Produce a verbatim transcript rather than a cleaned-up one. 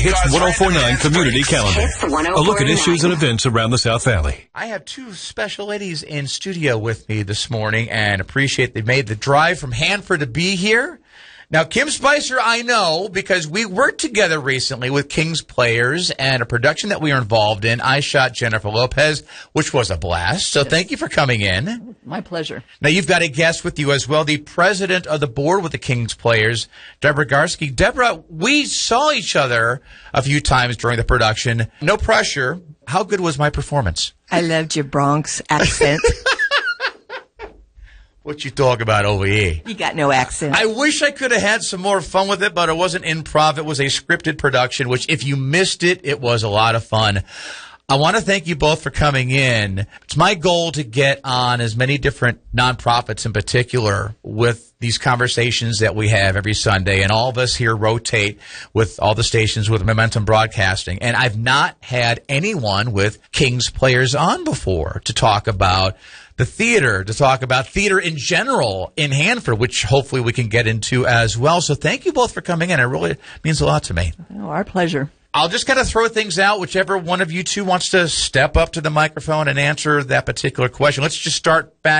Hits ten forty-nine Community Calendar. A look at issues and events around the South Valley. I have two special ladies in studio with me this morning and appreciate they made the drive from Hanford to be here. Now, Kim Spicer, I know because we worked together recently with Kings Players and a production that we were involved in. I shot Jennifer Lopez, which was a blast. So yes. Thank you for coming in. My pleasure. Now, you've got a guest with you as well, the president of the board with the Kings Players, Deborah Garsky. Deborah, we saw each other a few times during the production. No pressure. How good was my performance? I loved your Bronx accent. What you talk about over here? You got no accent. I wish I could have had some more fun with it, but it wasn't improv. It was a scripted production, which if you missed it, it was a lot of fun. I want to thank you both for coming in. It's my goal to get on as many different nonprofits in particular with these conversations that we have every Sunday, and all of us here rotate with all the stations with Momentum Broadcasting. And I've not had anyone with Kings Players on before to talk about the theater, to talk about theater in general in Hanford, which hopefully we can get into as well. So thank you both for coming in. It really means a lot to me. Oh, our pleasure. I'll just kind of throw things out, whichever one of you two wants to step up to the microphone and answer that particular question. Let's just start back.